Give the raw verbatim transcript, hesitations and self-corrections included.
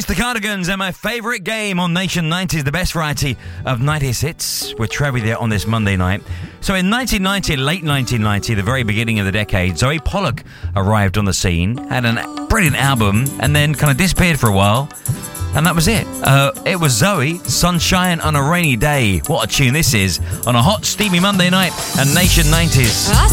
It's the Cardigans and my favourite game on Nation nineties, the best variety of nineties hits. We're travelling there on this Monday night. So in nineteen ninety, late nineteen ninety, the very beginning of the decade, Zoe Pollock arrived on the scene, had a brilliant album, and then kind of disappeared for a while. And that was it. Uh, it was Zoe, Sunshine on a Rainy Day. What a tune this is on a hot, steamy Monday night and Nation nineties.